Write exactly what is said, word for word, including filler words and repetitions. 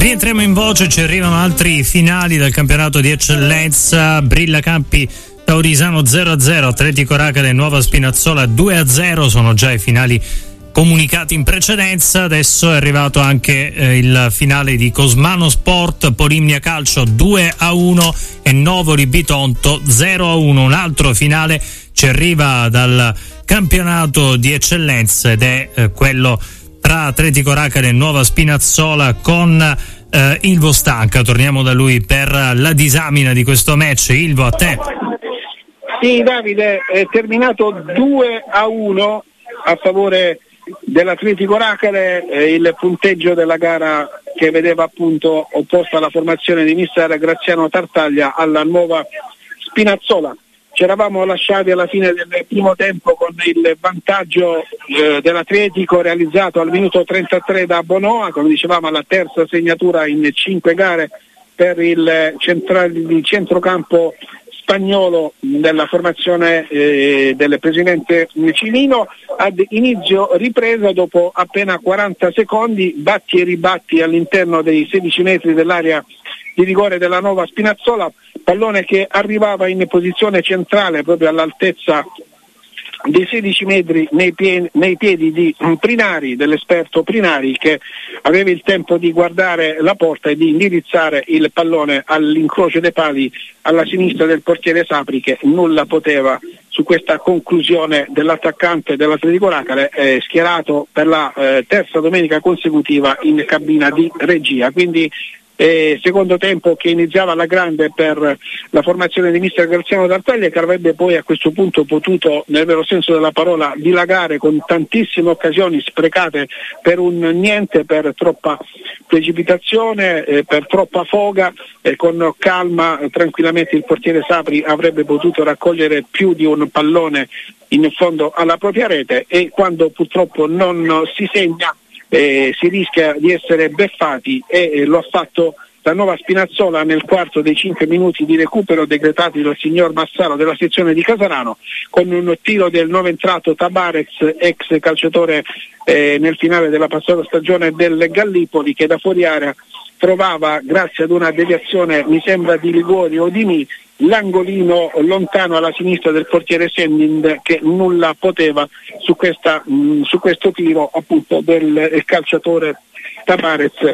Rientriamo in voce, ci arrivano altri finali del campionato di eccellenza. Brilla Campi Taurisano zero a zero, Atletico Racale Nuova Spinazzola due a zero, sono già i finali comunicati in precedenza. Adesso è arrivato anche eh, il finale di Cosmano Sport Polimnia Calcio due a uno e Novoli Bitonto zero a uno. Un altro finale ci arriva dal campionato di eccellenza ed è eh, quello tra Atletico Racale e Nuova Spinazzola con eh, Ilvo Stanca. Torniamo da lui per la disamina di questo match. Ilvo, a te. Sì, Davide, è terminato due a uno a favore dell'Atletico Racale, eh, il punteggio della gara che vedeva appunto opposta la formazione di mister Graziano Tartaglia alla Nuova Spinazzola. Ci eravamo lasciati alla fine del primo tempo con il vantaggio eh, dell'Atletico realizzato al minuto trentatré da Bonoa, come dicevamo alla terza segnatura in cinque gare per il, centra- il centrocampo spagnolo della formazione eh, del presidente Cilino. Ad inizio ripresa, dopo appena quaranta secondi, batti e ribatti all'interno dei sedici metri dell'area di rigore della Nuova Spinazzola, pallone che arrivava in posizione centrale proprio all'altezza dei sedici metri nei, pie- nei piedi di Prinari, dell'esperto Prinari, che aveva il tempo di guardare la porta e di indirizzare il pallone all'incrocio dei pali alla sinistra del portiere Sapri, che nulla poteva su questa conclusione dell'attaccante dell'Atletico Racale, eh, schierato per la eh, terza domenica consecutiva in cabina di regia. Quindi Eh, secondo tempo che iniziava alla grande per la formazione di mister Graziano Tartaglia, che avrebbe poi a questo punto potuto, nel vero senso della parola, dilagare con tantissime occasioni sprecate per un niente, per troppa precipitazione, eh, per troppa foga. Eh, con calma, eh, tranquillamente il portiere Sapri avrebbe potuto raccogliere più di un pallone in fondo alla propria rete, e quando purtroppo non si segna Eh, si rischia di essere beffati, e eh, lo ha fatto la Nuova Spinazzola nel quarto dei cinque minuti di recupero decretati dal signor Massaro della sezione di Casarano, con un tiro del nuovo entrato Tabarez, ex calciatore eh, nel finale della passata stagione del Gallipoli, che da fuori area trovava, grazie ad una deviazione mi sembra di Liguori o di Mi, l'angolino lontano alla sinistra del portiere Sendind, che nulla poteva su, questa, mh, su questo tiro appunto del calciatore Tabarez.